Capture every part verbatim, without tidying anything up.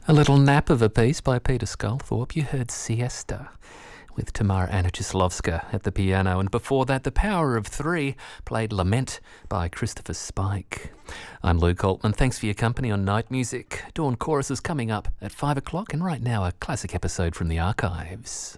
A little nap of a piece by Peter Sculthorpe. You heard Siesta with Tamara Anicheslovska at the piano, and before that, The Power of Three played Lament by Christopher Spike. I'm Luke Altman. Thanks for your company on Night Music. Dawn Chorus is coming up at five o'clock, and right now a classic episode from the archives.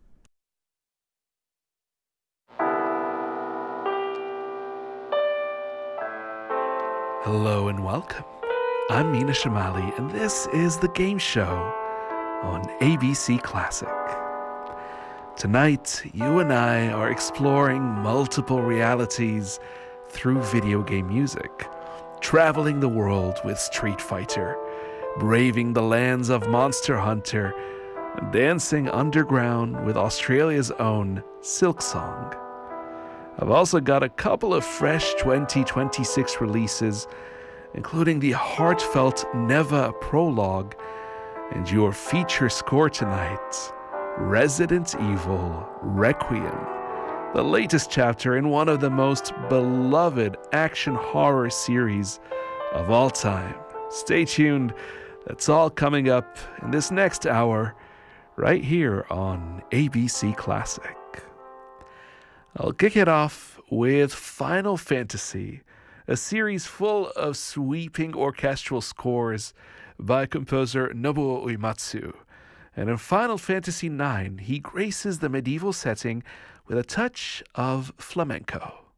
Hello and welcome. I'm Mina Shamali, and this is The Game Show on A B C Classic. Tonight, you and I are exploring multiple realities through video game music, traveling the world with Street Fighter, braving the lands of Monster Hunter, and dancing underground with Australia's own Silksong. I've also got a couple of fresh twenty twenty-six releases, including the heartfelt Neva prologue and your feature score tonight, Resident Evil Requiem, the latest chapter in one of the most beloved action horror series of all time. Stay tuned, that's all coming up in this next hour right here on A B C Classic. I'll kick it off with Final Fantasy, a series full of sweeping orchestral scores by composer Nobuo Uematsu. And in Final Fantasy nine, he graces the medieval setting with a touch of flamenco.